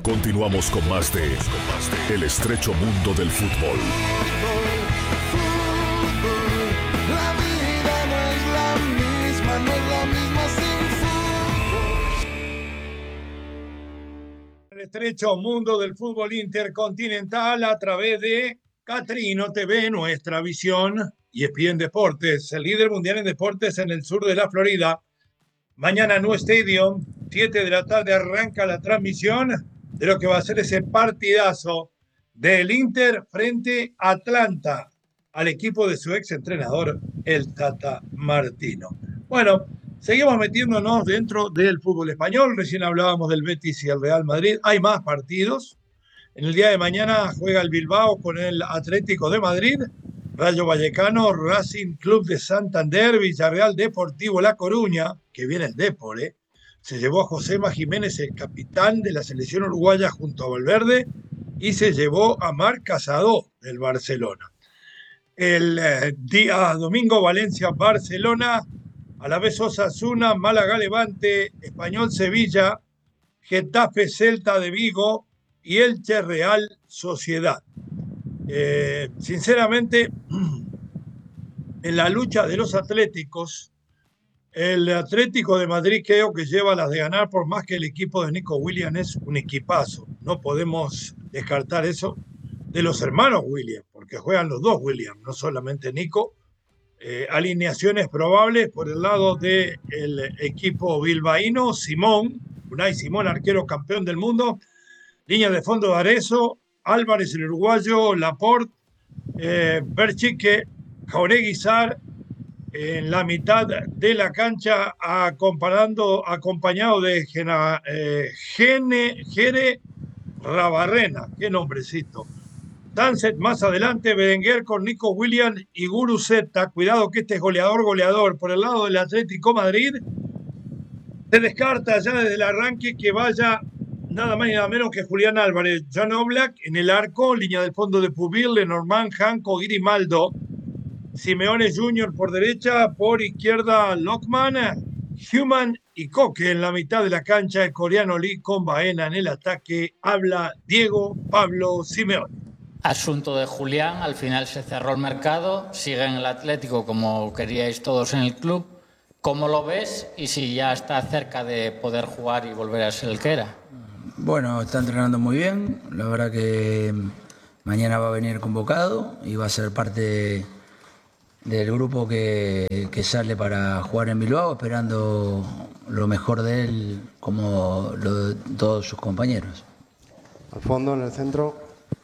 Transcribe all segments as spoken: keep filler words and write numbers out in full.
Continuamos con más de El estrecho mundo del fútbol. La vida no es la misma, no es la misma sin fútbol. El estrecho mundo del fútbol intercontinental a través de Catrino T V, nuestra visión, y E S P N Deportes, el líder mundial en deportes en el sur de la Florida. Mañana No Stadium, siete de la tarde, arranca la transmisión de lo que va a ser ese partidazo del Inter frente a Atlanta, al equipo de su ex entrenador, el Tata Martino. Bueno, seguimos metiéndonos dentro del fútbol español. Recién hablábamos del Betis y el Real Madrid. Hay más partidos. En el día de mañana juega el Bilbao con el Atlético de Madrid, Rayo Vallecano, Racing Club de Santander, Villarreal Deportivo La Coruña, que viene el Depor, ¿eh? Se llevó a Josema Jiménez, el capitán de la selección uruguaya, junto a Valverde, y se llevó a Marc Casado del Barcelona. El eh, día domingo, Valencia-Barcelona, a la vez Osasuna, Málaga-Levante, Español-Sevilla, Getafe-Celta de Vigo y Elche Real Sociedad. Eh, sinceramente, en la lucha de los atléticos, el Atlético de Madrid creo que lleva las de ganar, por más que el equipo de Nico Williams es un equipazo. No podemos descartar eso de los hermanos Williams, porque juegan los dos Williams, no solamente Nico. Eh, alineaciones probables por el lado del equipo bilbaíno: Simón, Unai Simón, arquero campeón del mundo. Línea de fondo de Arezzo, Álvarez el uruguayo, Laporte, eh, Berchique, Jauregui Sarr en la mitad de la cancha, acompañando, acompañado de Gena, eh, Gene, Jere Rabarrena, qué nombrecito. Tanset más adelante, Berenguer con Nico Williams y Guruceta. Cuidado que este es goleador, goleador. Por el lado del Atlético Madrid, se descarta ya desde el arranque que vaya nada más y nada menos que Julián Álvarez. Jan Oblak en el arco, línea del fondo de Pubil, Lenormand, Janko, Grimaldo. Simeone junior por derecha, por izquierda Lockman, Human y Coque en la mitad de la cancha. El coreano Lee con Baena en el ataque. Habla Diego Pablo Simeone. Asunto de Julián, al final se cerró el mercado, sigue en el Atlético como queríais todos en el club. ¿Cómo lo ves y si ya está cerca de poder jugar y volver a ser el que era? Bueno, está entrenando muy bien, la verdad que mañana va a venir convocado y va a ser parte del grupo que, que sale para jugar en Bilbao, esperando lo mejor de él como lo de todos sus compañeros. Al fondo, en el centro.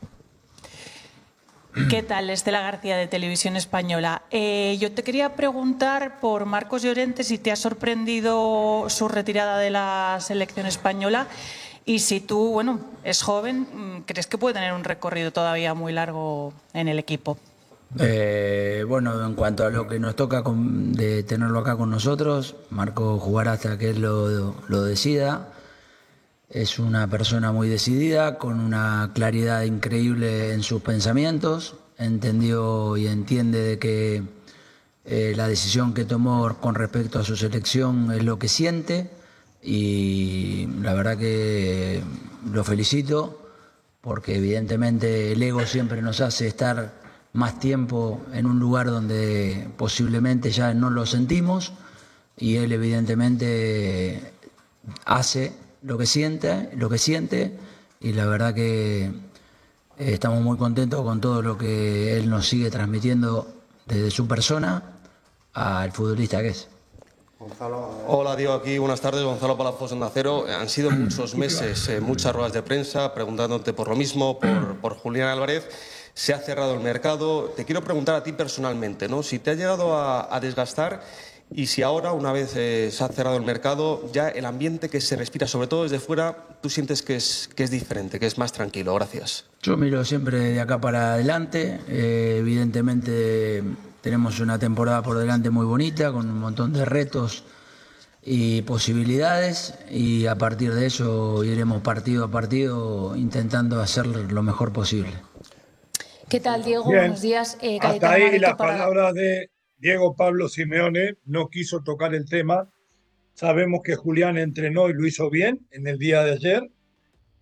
¿Qué tal, Estela García de Televisión Española? Eh, yo te quería preguntar por Marcos Llorente, si te ha sorprendido su retirada de la selección española y si tú, bueno, es joven, ¿crees que puede tener un recorrido todavía muy largo en el equipo? Eh, bueno, en cuanto a lo que nos toca con, de tenerlo acá con nosotros, Marco jugará hasta que él lo, lo decida. Es una persona muy decidida, con una claridad increíble en sus pensamientos. Entendió y entiende de que eh, la decisión que tomó con respecto a su selección es lo que siente, y la verdad que lo felicito, porque evidentemente el ego siempre nos hace estar más tiempo en un lugar donde posiblemente ya no lo sentimos, y él evidentemente hace lo que siente, lo que siente, y la verdad que estamos muy contentos con todo lo que él nos sigue transmitiendo desde su persona al futbolista que es. Gonzalo. Hola, Diego, aquí buenas tardes, Gonzalo Palafox en Acero. Han sido muchos meses, eh, muchas ruedas de prensa preguntándote por lo mismo, por, por Julián Álvarez. Se ha cerrado el mercado. Te quiero preguntar a ti personalmente, ¿no? Si te ha llegado a, a desgastar y si ahora, una vez eh, se ha cerrado el mercado, ya el ambiente que se respira, sobre todo desde fuera, tú sientes que es, que es diferente, que es más tranquilo. Gracias. Yo miro siempre de acá para adelante. Eh, evidentemente tenemos una temporada por delante muy bonita, con un montón de retos y posibilidades, y a partir de eso iremos partido a partido intentando hacer lo mejor posible. ¿Qué tal, Diego? Bien. Buenos días. Eh, Hasta ahí las para... palabras de Diego Pablo Simeone. No quiso tocar el tema. Sabemos que Julián entrenó y lo hizo bien en el día de ayer.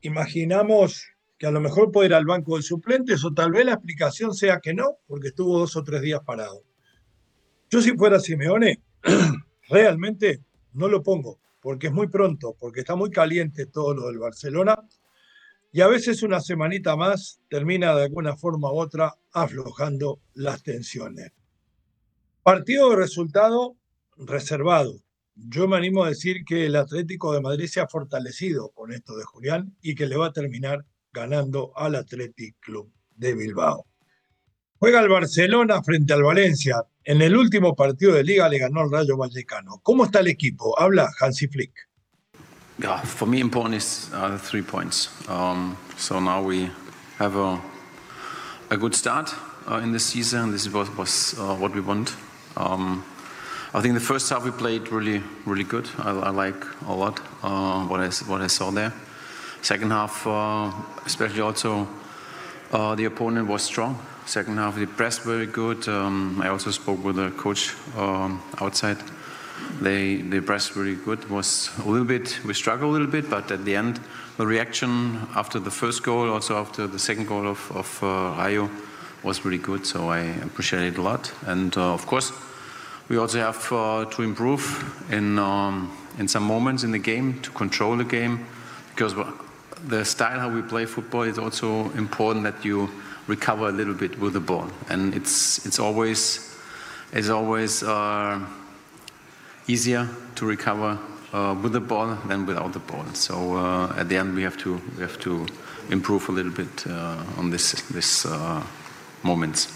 imaginamos que a lo mejor puede ir al banco de suplentes o tal vez la explicación sea que no, porque estuvo dos o tres días parado. Yo si fuera Simeone, realmente no lo pongo, porque es muy pronto, porque está muy caliente todo lo del Barcelona y a veces una semanita más termina de alguna forma u otra aflojando las tensiones. Partido de resultado reservado. Yo me animo a decir que el Atlético de Madrid se ha fortalecido con esto de Julián y que le va a terminar ganando al Athletic Club de Bilbao. Juega el Barcelona frente al Valencia. En el último partido de Liga le ganó al Rayo Vallecano. ¿Cómo está el equipo? Habla Hansi Flick. Yeah, for me important is uh, the three points. Um, so now we have a, a good start uh, in the season. This was, was uh, what we want. Um, I think the first half we played really, really good. I, I like a lot uh, what I what I saw there. Second half, uh, especially also, uh, the opponent was strong. Second half, they pressed very good. Um, I also spoke with the coach um, outside. They they pressed very good. It was a little bit, we struggled a little bit, but at the end, the reaction after the first goal, also after the second goal of, of uh, Rayo, was really good. So I appreciate it a lot. And uh, of course, we also have uh, to improve in um, in some moments in the game to control the game, because the style how we play football is also important that you recover a little bit with the ball, and it's it's always it's always uh, easier to recover uh, with the ball than without the ball. So uh, at the end we have to we have to improve a little bit uh, on this this uh, moments.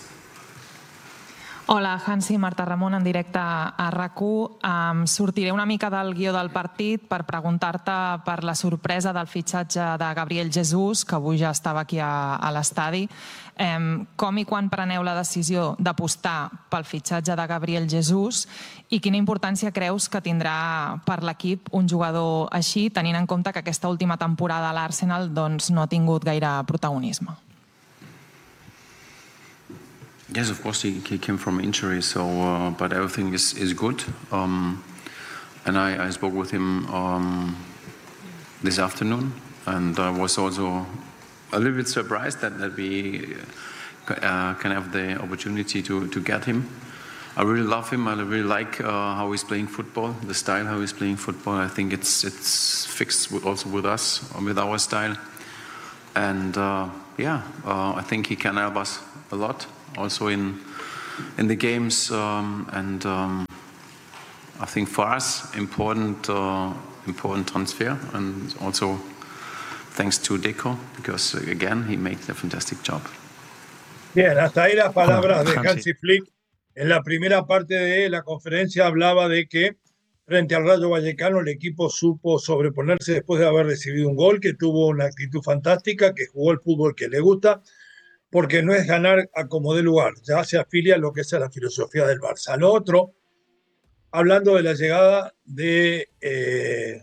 Hola, Hansi, Marta Ramon, en directe a RAC u. Um, sortiré una mica del guió del partit per preguntar-te per la sorpresa del fitxatge de Gabriel Jesús, que avui ja estava aquí a, a l'estadi. Um, com i quan preneu la decisió d'apostar pel fitxatge de Gabriel Jesús i quina importància creus que tindrà per l'equip un jugador així, tenint en compte que aquesta última temporada a l'Arsenal doncs, no ha tingut gaire protagonisme? Yes, of course, he, he came from injury, so uh, but everything is, is good. Um, and I, I spoke with him um, this afternoon, and I was also a little bit surprised that, that we uh, can have the opportunity to, to get him. I really love him. I really like uh, how he's playing football, the style how he's playing football. I think it's it's fixed with, also with us, with our style. And uh, yeah, uh, I think he can help us a lot. Also in in the games, um, and um, I think for us important uh, important transfer, and also thanks to Deco, because uh, again he made a fantastic job. Bien, hasta ahí las palabras de Hansi Flick. En la primera parte de la conferencia hablaba de que frente al Rayo Vallecano el equipo supo sobreponerse después de haber recibido un gol, que tuvo una actitud fantástica, que jugó el fútbol que le gusta, porque no es ganar a como dé lugar, ya se afilia a lo que es la filosofía del Barça. Lo otro, hablando de la llegada de eh,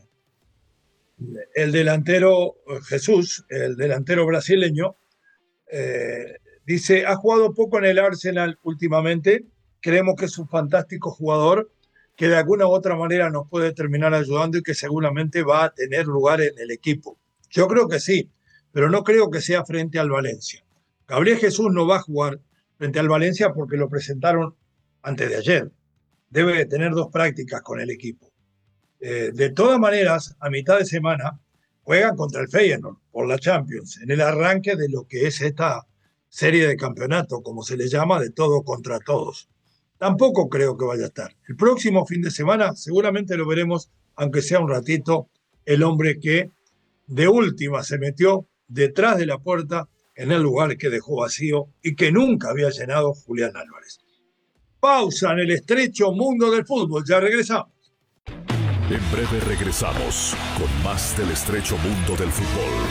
el delantero Jesús, el delantero brasileño, eh, dice, ha jugado poco en el Arsenal últimamente, creemos que es un fantástico jugador, que de alguna u otra manera nos puede terminar ayudando y que seguramente va a tener lugar en el equipo. Yo creo que sí, pero no creo que sea frente al Valencia. Gabriel Jesús no va a jugar frente al Valencia porque lo presentaron antes de ayer. Debe de tener dos prácticas con el equipo. Eh, de todas maneras, a mitad de semana juegan contra el Feyenoord por la Champions, en el arranque de lo que es esta serie de campeonato, como se le llama, de todo contra todos. Tampoco creo que vaya a estar. El próximo fin de semana seguramente lo veremos, aunque sea un ratito, el hombre que de última se metió detrás de la puerta en el lugar que dejó vacío y que nunca había llenado Julián Álvarez. Pausa en el estrecho mundo del fútbol. Ya regresamos. En breve regresamos con más del estrecho mundo del fútbol.